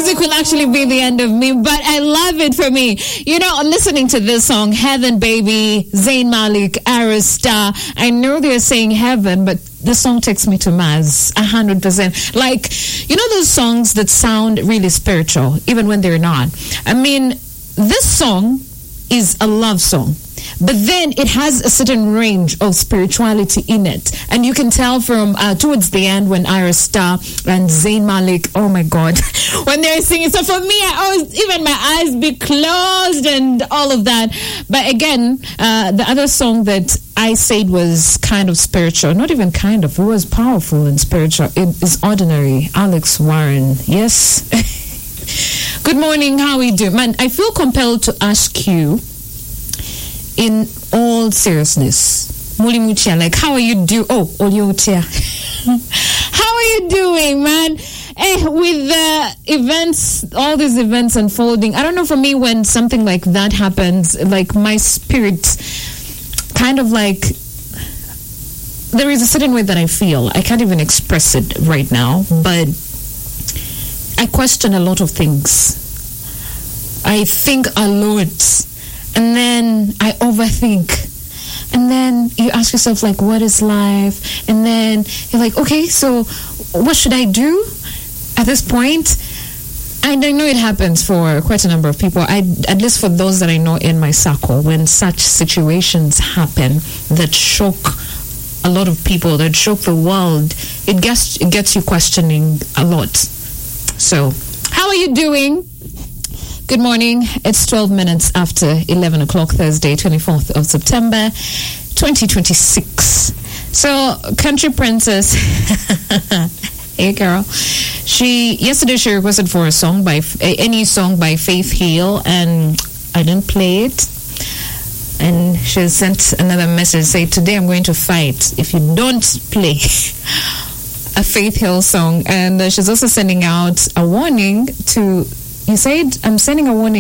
music will actually be the end of me, but I love it for me. You know, listening to this song, Heaven Baby, Zayn Malik, Arista, I know they're saying heaven, but the song takes me to Mars, 100%. Like, you know those songs that sound really spiritual, even when they're not? I mean, this song is a love song, but then it has a certain range of spirituality in it. And you can tell from towards the end when Arista and Zayn Malik, oh my God, when they're singing. So for me, I always, even my eyes be closed and all of that. But again, the other song that I said was kind of spiritual, not even kind of, it was powerful and spiritual. It is Ordinary, Alex Warren. Yes. Good morning, how are you doing? Man, I feel compelled to ask you, in all seriousness, Mulimuchia, like, how are you doing? Oh, Oliotia. How are you doing, man? With the events, all these events unfolding, I don't know, for me, when something like that happens, like, my spirit kind of like, there is a certain way that I feel. I can't even express it right now, but I question a lot of things. I think a lot. And then I overthink. And then you ask yourself, like, what is life? And then you're like, okay, so what should I do at this point? And I know it happens for quite a number of people. At least for those that I know in my circle, when such situations happen that shock a lot of people, that shock the world, it gets you questioning a lot. So, how are you doing? Good morning. It's 12 minutes after 11 o'clock, Thursday, 24th of September, 2026. So, Country Princess, hey girl, yesterday she requested for any song by Faith Hill, and I didn't play it. And she sent another message, say, today I'm going to fight if you don't play a Faith Hill song. And she's also sending out a warning to, you said, I'm sending a warning